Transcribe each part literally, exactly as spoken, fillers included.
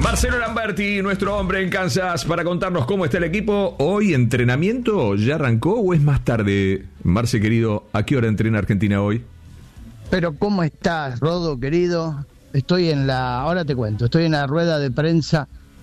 Marcelo Lamberti, nuestro hombre en Kansas, para contarnos cómo está el equipo. ¿Hoy entrenamiento ya arrancó o es más tarde? Marce, querido, ¿a qué hora entrena Argentina hoy? Pero ¿cómo estás, Rodo, querido? Estoy en la, ahora te cuento, estoy en la rueda de prensa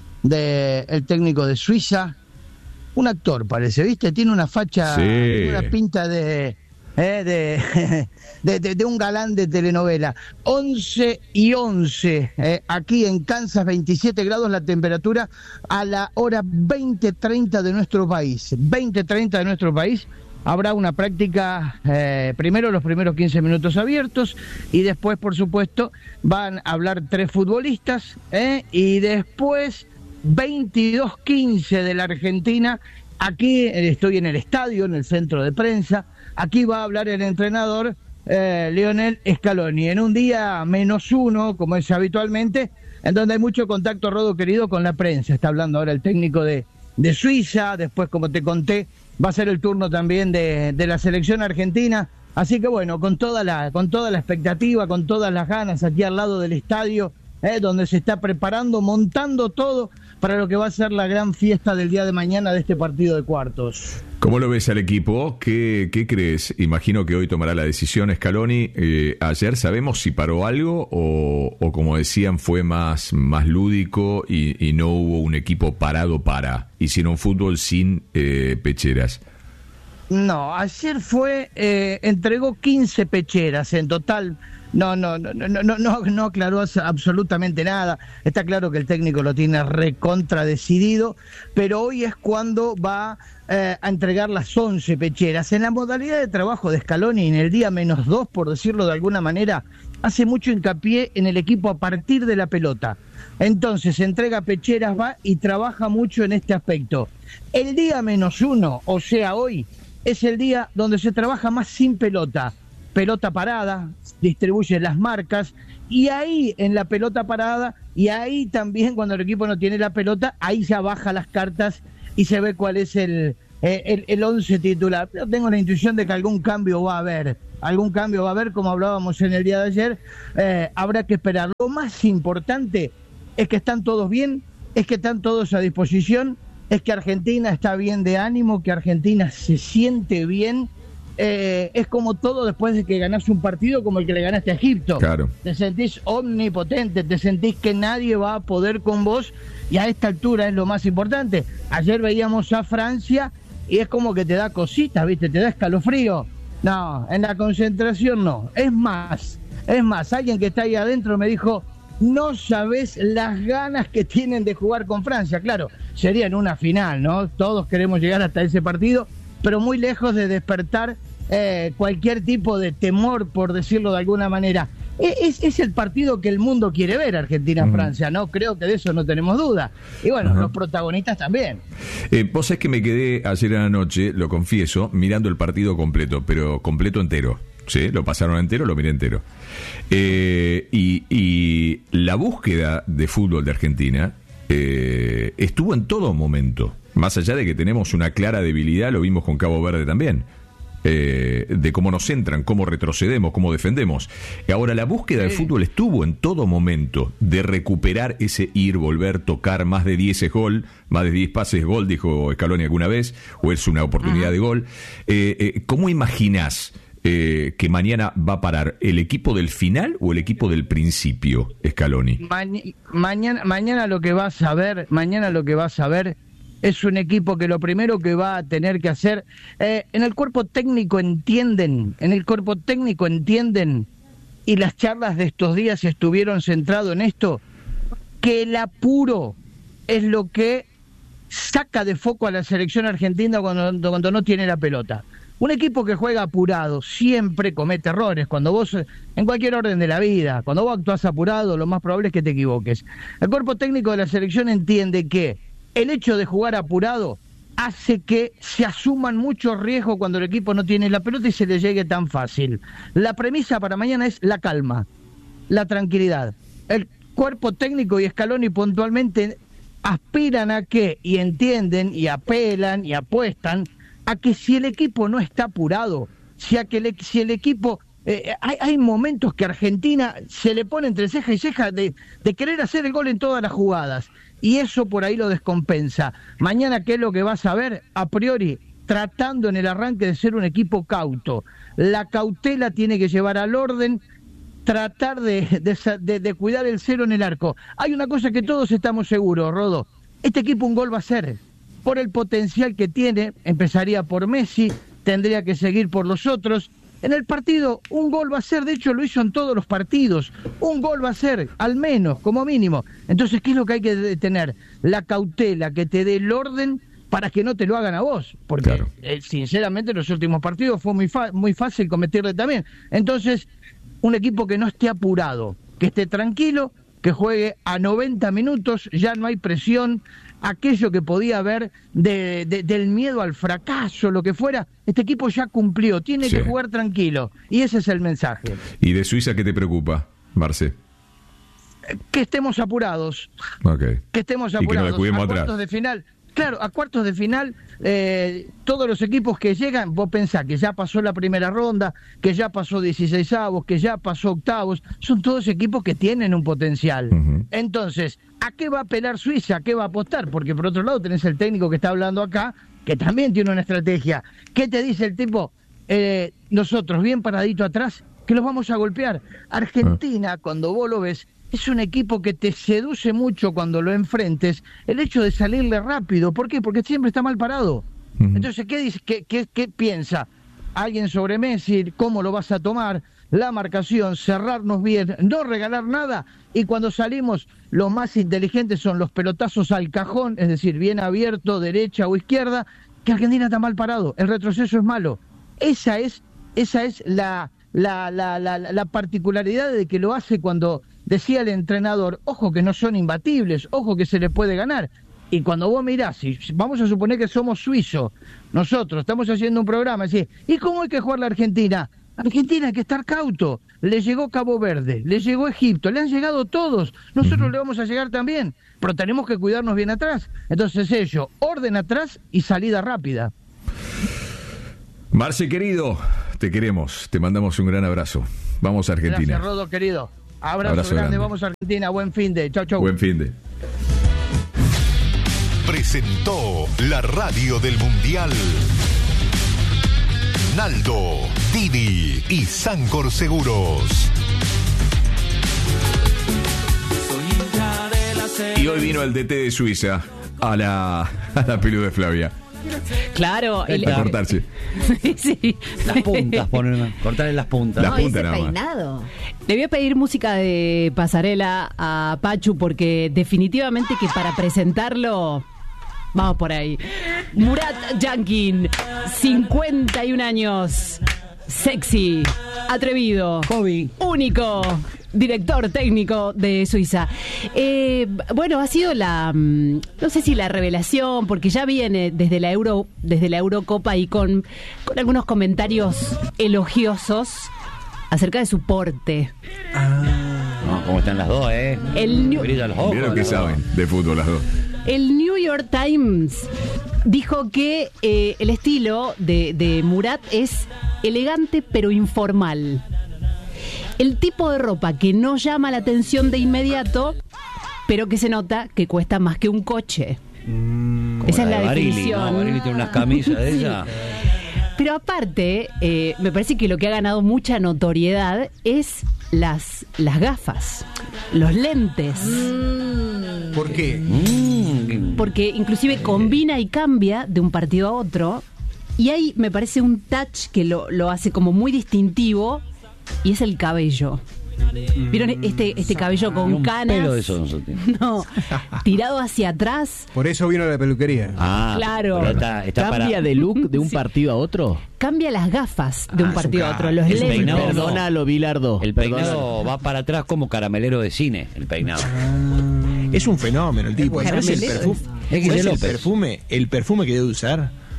del técnico de Suiza. Un actor parece, ¿viste? Tiene una facha, sí. Tiene una pinta de... Eh, de, de, de, de un galán de telenovela. Once y once, eh, aquí en Kansas, veintisiete grados la temperatura a la hora veinte treinta de nuestro país. veinte treinta de nuestro país. Habrá una práctica, eh, primero los primeros quince minutos abiertos y después, por supuesto, van a hablar tres futbolistas, eh, y después veintidós quince de la Argentina. Aquí estoy en el estadio, en el centro de prensa. Aquí va a hablar el entrenador eh, Lionel Scaloni, en un día menos uno, como es habitualmente, en donde hay mucho contacto, Rodo, querido, con la prensa. Está hablando ahora el técnico de, de Suiza, después, como te conté, va a ser el turno también de, de la selección argentina. Así que bueno, con toda la, con toda la expectativa, con todas las ganas, aquí al lado del estadio, eh, donde se está preparando, montando todo para lo que va a ser la gran fiesta del día de mañana de este partido de cuartos. ¿Cómo lo ves al equipo? ¿Qué, qué crees? Imagino que hoy tomará la decisión Scaloni. Eh, ayer sabemos si paró algo o, o como decían, fue más, más lúdico y, y no hubo un equipo parado para. Hicieron fútbol sin eh, pecheras. No, ayer fue, eh, entregó quince pecheras en total. No, no, no, no, no, no, no aclaró absolutamente nada. Está claro que el técnico lo tiene recontra decidido, pero hoy es cuando va eh, a entregar las once pecheras. En la modalidad de trabajo de Scaloni, en el día menos dos, por decirlo de alguna manera, hace mucho hincapié en el equipo a partir de la pelota. Entonces, entrega pecheras, va y trabaja mucho en este aspecto. El día menos uno, o sea, hoy, es el día donde se trabaja más sin pelota. Pelota parada, distribuye las marcas, y ahí en la pelota parada, y ahí también cuando el equipo no tiene la pelota, ahí ya baja las cartas y se ve cuál es el, el, el once titular. Yo tengo la intuición de que algún cambio va a haber, algún cambio va a haber, como hablábamos en el día de ayer, eh, habrá que esperar. Lo más importante es que están todos bien, es que están todos a disposición, es que Argentina está bien de ánimo, que Argentina se siente bien. Eh, es como todo después de que ganás un partido como el que le ganaste a Egipto. Claro. Te sentís omnipotente, te sentís que nadie va a poder con vos, y a esta altura es lo más importante. Ayer veíamos a Francia y es como que te da cositas, ¿viste? Te da escalofrío. No, en la concentración no. Es más, es más, alguien que está ahí adentro me dijo: no sabés las ganas que tienen de jugar con Francia. Claro, sería en una final, ¿no? Todos queremos llegar hasta ese partido, pero muy lejos de despertar eh, cualquier tipo de temor, por decirlo de alguna manera. Es, es el partido que el mundo quiere ver, Argentina-Francia, ¿no? Creo que de eso no tenemos duda. Y bueno, uh-huh. Los protagonistas también. Eh, vos sabés que me quedé ayer en la noche, lo confieso, mirando el partido completo, pero completo entero. Sí, lo pasaron entero, lo miré entero. Eh, y, y la búsqueda de fútbol de Argentina eh, estuvo en todo momento. Más allá de que tenemos una clara debilidad, lo vimos con Cabo Verde también, eh, de cómo nos entran, cómo retrocedemos, cómo defendemos. Y ahora la búsqueda sí. del fútbol estuvo en todo momento, de recuperar ese ir, volver, tocar. Más de diez es gol, más de diez pases gol, dijo Scaloni alguna vez, o es una oportunidad uh-huh. de gol. Eh, eh, ¿Cómo imaginás eh, que mañana va a parar el equipo del final o el equipo del principio, Scaloni? Ma- mañana, mañana lo que vas a ver, mañana lo que vas a ver es un equipo que lo primero que va a tener que hacer, eh, en el cuerpo técnico entienden, en el cuerpo técnico entienden, y las charlas de estos días estuvieron centrados en esto, que el apuro es lo que saca de foco a la selección argentina cuando, cuando no tiene la pelota. Un equipo que juega apurado siempre comete errores. Cuando vos, en cualquier orden de la vida, cuando vos actuás apurado, lo más probable es que te equivoques. El cuerpo técnico de la selección entiende que el hecho de jugar apurado hace que se asuman muchos riesgos cuando el equipo no tiene la pelota y se le llegue tan fácil. La premisa para mañana es la calma, la tranquilidad. El cuerpo técnico y Scaloni puntualmente aspiran a que, y entienden, y apelan, y apuestan, a que si el equipo no está apurado, si, a que le, si el equipo Eh, hay, hay momentos que Argentina se le pone entre ceja y ceja de, de querer hacer el gol en todas las jugadas, y eso por ahí lo descompensa. Mañana, ¿qué es lo que vas a ver? A priori, tratando en el arranque de ser un equipo cauto. La cautela tiene que llevar al orden, tratar de, de, de, de cuidar el cero en el arco. Hay una cosa que todos estamos seguros, Rodo, este equipo un gol va a hacer, por el potencial que tiene. Empezaría por Messi, tendría que seguir por los otros. En el partido un gol va a ser, de hecho lo hizo en todos los partidos, un gol va a ser, al menos, como mínimo. Entonces, ¿qué es lo que hay que tener? La cautela, que te dé el orden para que no te lo hagan a vos, porque claro. eh, sinceramente en los últimos partidos fue muy, fa- muy fácil cometerle también. Entonces, un equipo que no esté apurado, que esté tranquilo, que juegue a noventa minutos, ya no hay presión, aquello que podía haber de, de, del miedo al fracaso, lo que fuera, este equipo ya cumplió, tiene sí. que jugar tranquilo, y ese es el mensaje. ¿Y de Suiza qué te preocupa, Marce? Que estemos apurados, okay. que estemos apurados, y que no la cuidemos a atrás. Cuartos de final. Claro, a cuartos de final, eh, todos los equipos que llegan, vos pensás que ya pasó la primera ronda, que ya pasó dieciseisavos, que ya pasó octavos, son todos equipos que tienen un potencial. Uh-huh. Entonces, ¿a qué va a apelar Suiza? ¿A qué va a apostar? Porque por otro lado tenés el técnico que está hablando acá, que también tiene una estrategia. ¿Qué te dice el tipo? Eh, nosotros, bien paradito atrás, que los vamos a golpear. Argentina, uh-huh. cuando vos lo ves, es un equipo que te seduce mucho cuando lo enfrentes, el hecho de salirle rápido. ¿Por qué? Porque siempre está mal parado. Uh-huh. Entonces, ¿qué dice? ¿Qué, qué, qué piensa? Alguien sobre Messi, ¿cómo lo vas a tomar? La marcación, cerrarnos bien, no regalar nada, y cuando salimos, los más inteligentes son los pelotazos al cajón, es decir, bien abierto, derecha o izquierda, que Argentina está mal parado, el retroceso es malo. Esa es, esa es la, la, la, la, la particularidad de que lo hace cuando... Decía el entrenador, ojo que no son imbatibles, ojo que se les puede ganar. Y cuando vos mirás, si vamos a suponer que somos suizos, nosotros estamos haciendo un programa, así, ¿y cómo hay que jugar la Argentina? Argentina hay que estar cauto. Le llegó Cabo Verde, le llegó Egipto, le han llegado todos. Nosotros uh-huh. le vamos a llegar también, pero tenemos que cuidarnos bien atrás. Entonces ello, orden atrás y salida rápida. Marce, querido, te queremos, te mandamos un gran abrazo. Vamos a Argentina. Gracias, Rodo, querido. Abrazo, Abrazo grande. grande, vamos a Argentina, buen fin de, chau, chau. Buen fin de. Presentó la radio del Mundial Naldo, Dini y Sancor Seguros. Y hoy vino el D T de Suiza a la, a la Pilu de Flavia. Claro, el, a cortarse. Sí. Las puntas, poner, cortarle las puntas. Las no, puntas ese nada más. peinado. Le voy a pedir música de pasarela a Pachu porque definitivamente que para presentarlo, vamos por ahí. Murat Yankin, cincuenta y un años, sexy, atrevido, hobby, único. Director técnico de Suiza. Eh, bueno, ha sido la, no sé si la revelación, porque ya viene desde la Euro, desde la Eurocopa y con, con algunos comentarios elogiosos acerca de su porte. Ah, no, ¿cómo están las dos, eh? El New... Vieron que saben de fútbol las dos. El New York Times dijo que eh, el estilo de, de Murat es elegante pero informal. El tipo de ropa que no llama la atención de inmediato, pero que se nota que cuesta más que un coche. Mm, Esa es la, de Barili, definición. ¿no? Barili tiene unas camisas de ella. Pero aparte, eh, me parece que lo que ha ganado mucha notoriedad es las, las gafas, los lentes. Mm. ¿Por qué? Mm. Porque inclusive combina y cambia de un partido a otro. Y ahí me parece un touch que lo, lo hace como muy distintivo. Y es el cabello. ¿Vieron este este cabello con un canas? Pelo de eso nosotros. No, tirado hacia atrás. Por eso vino la peluquería. Ah, Claro. pero está, está ¿Cambia para... de look de un Sí. partido a otro? Cambia las gafas de un Ah, partido su a otro. cara. Los El lentes. peinado, Perdónalo, Bilardo. El peinado va para atrás como caramelero de cine, el peinado. Es un fenómeno el tipo. Es ¿Sabes el caramelo. perfume? X. ¿Sabes el López. perfume? El perfume que debe usar.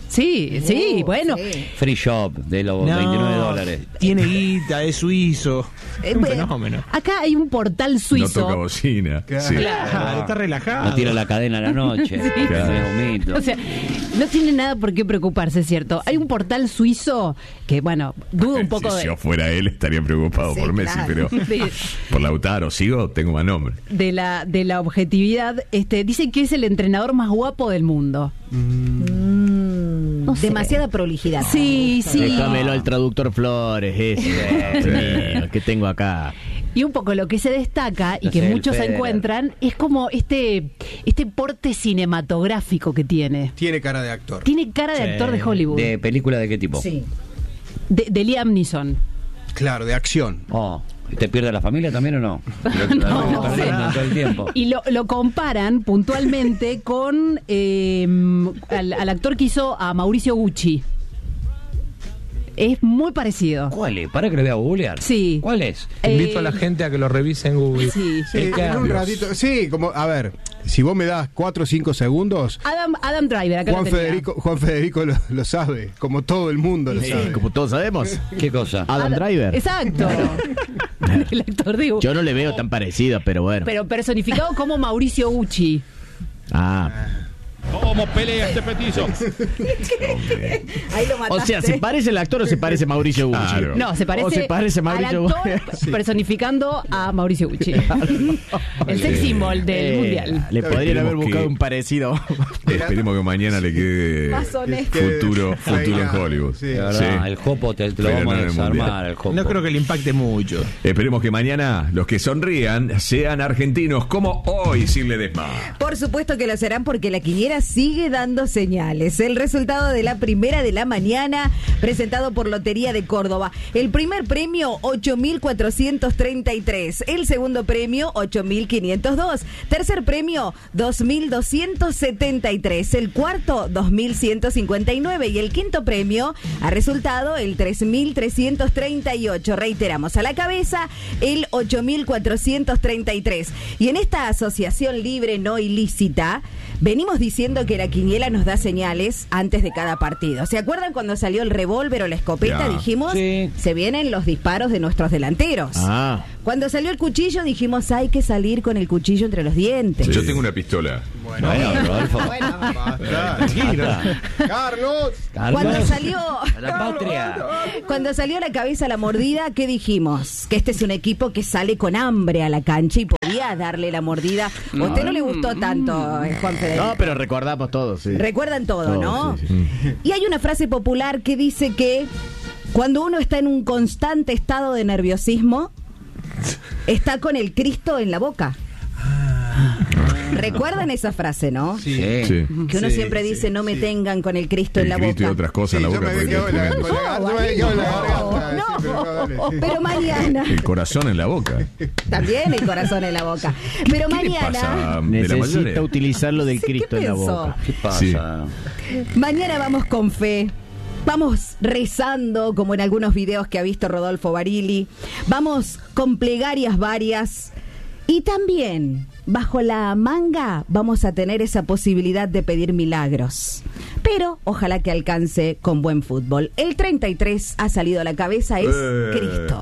Sí, sí, bueno. Sí. Free shop de los No, veintinueve dólares. Tiene guita, es suizo. Eh, Es un bueno, fenómeno. Acá hay un portal No suizo. toca bocina. Sí. Claro, está relajado. No tira la cadena a la noche. Sí. Claro. Es un mito. O sea, no tiene nada por qué preocuparse, ¿cierto? Hay un portal suizo que, bueno, dudo un poco Si de, yo fuera él estaría preocupado Sí, por Messi, claro. pero de, por Lautaro sigo, tengo más nombre. de la de la objetividad. Este, dicen que es el entrenador más guapo del mundo. Mm, No sé. demasiada prolijidad. Sí, sí. Déjamelo al traductor Flores, ese. Sí. mío, que tengo acá. Y un poco lo que se destaca y No que sé, el muchos Federer. encuentran es como este este porte cinematográfico que tiene. Tiene cara de actor. Tiene cara de Sí. actor de Hollywood. ¿De película de qué tipo? Sí. De, de Liam Neeson. Claro, de acción. Oh, ¿y te pierde la familia también o no? Lo, lo No, venís perdiendo sí. todo el tiempo. Y lo, lo comparan puntualmente con eh, al, al actor que hizo a Mauricio Gucci. Es muy parecido. ¿Cuál es? Para que lo voy a googlear. Sí. ¿Cuál es? Invito Eh, a la gente a que lo revise en Google. Sí. Sí, El que- en un Dios. ratito. Sí, como, a ver, si vos me das cuatro o cinco segundos, Adam, Adam Driver, acá Juan lo tenía. Federico, Juan Federico lo, lo sabe, como todo el mundo lo Sí, sabe. como todos sabemos. ¿Qué cosa? Adam Driver. Exacto. El actor de Gucci. Yo no le veo tan parecido, pero bueno. Pero personificado como Mauricio Gucci. Ah. ¿Cómo pelea este petizo? Ahí lo O mataste. sea, ¿se parece el actor o se parece Mauricio Gucci? Claro. No, se parece, O se parece Mauricio al actor Gucci. personificando a Mauricio Gucci. El sex symbol del Eh, mundial. Le podrían haber Esperemos buscado que- un parecido. Esperemos que mañana le quede Más honesto. futuro, Que- futuro en Reina, Hollywood. sí. De verdad, el Jopo te, te lo Pero vamos no a en el Mundial. desarmar, el Jopo. No creo que le impacte mucho. Esperemos que mañana los que sonrían sean argentinos como hoy, sin Ledesma. Por supuesto que lo serán porque la quiniela sigue dando señales. El resultado de la primera de la mañana, presentado por Lotería de Córdoba. El primer premio, ocho mil cuatrocientos treinta y tres. El segundo premio, ocho mil quinientos dos. Tercer premio, dos mil doscientos setenta y tres. El cuarto, dos mil ciento cincuenta y nueve. Y el quinto premio ha resultado el tres mil trescientos treinta y ocho. Reiteramos, a la cabeza, el ocho mil cuatrocientos treinta y tres. Y en esta asociación libre no ilícita, venimos diciendo que la quiniela nos da señales antes de cada partido. ¿Se acuerdan cuando salió el revólver o la escopeta? Ya. Dijimos, Sí. se vienen los disparos de nuestros delanteros. Ah. Cuando salió el cuchillo, dijimos, hay que salir con el cuchillo entre los dientes. Yo tengo una pistola. Bueno, Rodolfo. Basta, tranquilo. Carlos. Carlos, Cuando salió... a la patria. Cuando salió a la cabeza la mordida, ¿qué dijimos? Que este es un equipo que sale con hambre a la cancha y podía darle la mordida. ¿A usted no le gustó tanto, eh, Juan Federico? No, pero recordamos todos, sí. Recuerdan todo, Todo, ¿no? sí, sí. Y hay una frase popular que dice que cuando uno está en un constante estado de nerviosismo, está con el Cristo en la boca. ¿Recuerdan esa frase, no? Sí. Sí. Sí. Que uno Sí, siempre sí, dice, no me sí. tengan con el Cristo El en la grito y boca. otras cosas Sí, en la yo boca. me porque había quedado en la- te con la gar- yo me había quedado en la garganta, sí, pero no, dale, sí. Pero mañana, El corazón en la boca. también el corazón en la boca. Pero ¿Qué le mañana, pasa de la Necesita mayonesa? utilizar lo del Sí, ¿qué Cristo en la pensó? boca. ¿Qué pasa? mañana vamos con fe. Vamos rezando, como en algunos videos que ha visto Rodolfo Barili. Vamos con plegarias varias. Y también, bajo la manga, vamos a tener esa posibilidad de pedir milagros. Pero ojalá que alcance con buen fútbol. El treinta y tres ha salido a la cabeza, es Eh. Cristo.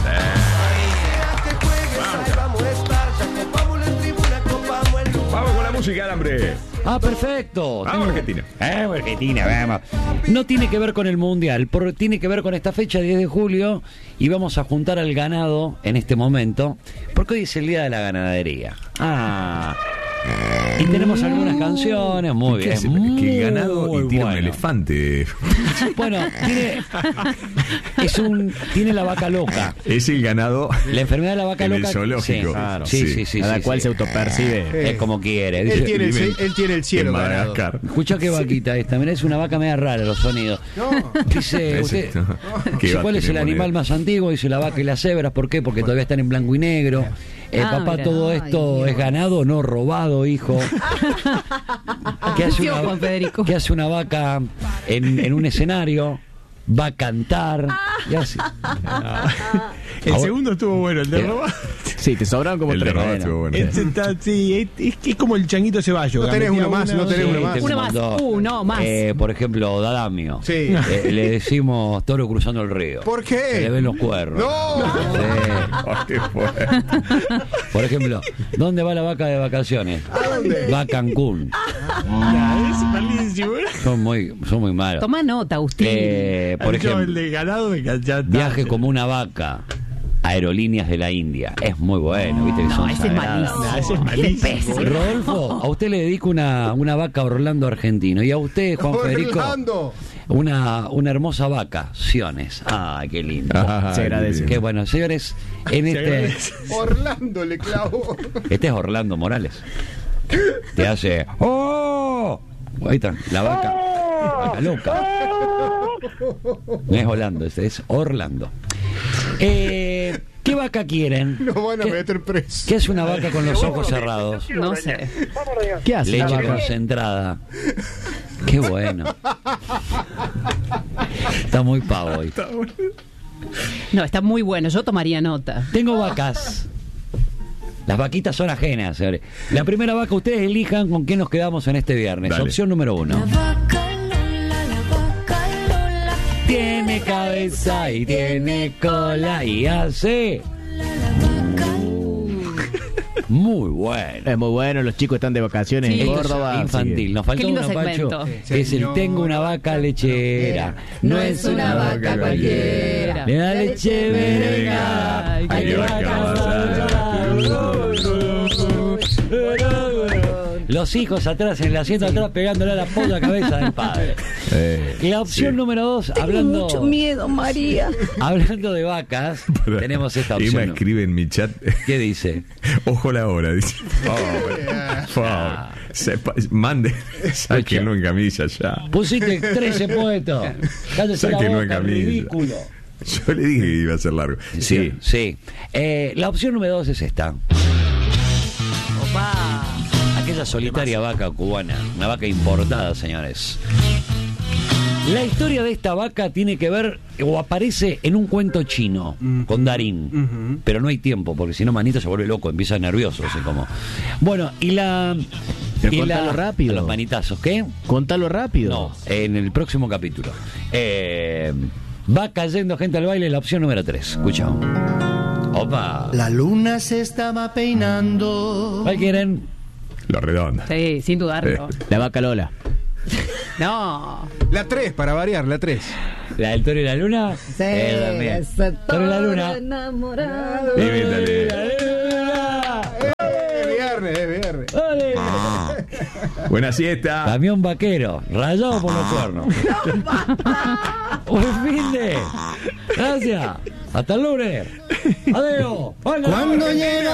Vamos con la música, alambre. Ah, perfecto. Vamos, Tengo- Argentina. Vamos, Argentina, vamos. No tiene que ver con el Mundial, por- tiene que ver con esta fecha, diez de julio, y vamos a juntar al ganado en este momento, porque hoy es el día de la ganadería. Ah. Y tenemos algunas canciones, muy ¿Qué bien. hace? muy Que ganado y tiene un bueno. elefante. Bueno, tiene, es un, tiene la vaca loca. Es el ganado. La enfermedad de la vaca En el loca. zoológico. Sí, Claro. sí, Sí. sí, sí, Cada sí, cual sí. se autopercibe. Es como quiere. Él Dice, tiene el, vive ci- él tiene el cielo en ganado. Madagascar. escucha qué vaquita esta, mirá, es una vaca media rara los sonidos. No. Dice, usted, Ese- dice, ¿Qué va ¿cuál a es el tener animal moneda? más antiguo? Dice la vaca y las cebras. ¿Por qué? Porque todavía están en blanco y negro. Eh, Ah, papá, mira. todo Ay, esto Dios. es ganado, no robado, hijo. ¿Qué hace, Sí, una, Juan Federico. ¿Qué hace una vaca en, en un escenario? Va a cantar. Y así. El Ahora- segundo estuvo bueno, el de Eh, robar. Sí, te sobraron como El de tres. Robert bueno. estuvo bueno. Este está, sí, es, es que es como el changuito ceballo. No tenés Metía uno más, una, no tenés sí. uno más. tengo Uno un más, montón. uno más. Eh, por ejemplo, Dadamio. Sí. Eh, le decimos toro cruzando el río. ¿Por qué? Se le ven los cuernos. ¡No! Sí. Ay, qué fuerte. Por ejemplo, ¿dónde va la vaca de vacaciones? ¿A dónde? Va a Cancún. Ah, es malísimo. Son muy, son muy malos. Toma nota, Agustín. Eh, por Yo, el ejemplo, de ganado me encanta. viaje como una vaca. Aerolíneas de la India. Es muy bueno, viste que No, son ese es sagradas. malísimo. Nah, ese es Qué malísimo. pésimo. Rodolfo, a usted le dedico una, una vaca Orlando argentino. Y a usted, Juan Federico, Orlando. una, una hermosa vaca, Siones. Ay, qué lindo. Ay, Se agradece. Qué bueno, señores, en Se este, agradece. Orlando le clavó. este es Orlando Morales. Te hace ¡oh! Ahí está, la vaca. Vaca loca. No es Orlando, es, es Orlando. Eh, ¿Qué vaca quieren? Lo van a ¿Qué, meter preso. qué es una vaca con los ojos cerrados? No sé. ¿Qué hace la Leche vaca? concentrada. Qué bueno. Está muy pavo hoy. No, está muy bueno. Yo tomaría nota. Tengo vacas. Las vaquitas son ajenas, señores. La primera vaca, ustedes elijan con qué nos quedamos en este viernes. Dale. Opción número uno. Tiene cabeza y tiene cola y hace. Muy bueno. Es muy bueno, los chicos están de vacaciones Sí. en Córdoba. así Infantil. que- Nos faltó Qué lindo uno, Pacho, segmento. que es el tengo una vaca lechera. No es una vaca cualquiera. Le da leche berenjena. Ay, Hay qué que vaca Los hijos atrás, en el asiento atrás, pegándole a la puta cabeza del padre. Eh, La opción sí. número dos, hablando, Mucho miedo, María. hablando de vacas, tenemos esta Emma opción. escribe en mi chat. ¿Qué dice? Ojo la hora, dice. Por favor. Por favor. Sepa- mande. Sáquenlo en camilla ya. Pusiste trece puestos. Cállese la Sáquenlo en boca, camilla. ridículo. Yo le dije que iba a ser largo. Sí, sí. Eh, la opción número dos es esta. Opa. Aquella solitaria vaca cubana, una vaca importada, señores. La historia de esta vaca tiene que ver o aparece en un cuento chino con Darín, pero no hay tiempo porque si no Manito se vuelve loco, empieza nervioso, así como. Bueno, y la Pero y contalo la- rápido. Los manitazos, ¿qué? Contalo rápido. No, en el próximo capítulo. Eh, va cayendo gente al baile, la opción número tres. Escucha. Opa. La luna se estaba peinando. ¿Cuál quieren? Lo redondo. Sí, sin dudarlo. La vaca Lola. No. La tres, para variar, la tres. ¿La del toro y la luna? Sí, Eh, también. ese Toro y la toro luna. enamorado. Invéntale. Es viernes, es viernes. ¡Ole! Buena siesta. Camión vaquero, rayado por los cuernos. ¡Buen fin de! Gracias. Hasta el lunes. Adiós. Hola. Cuando llega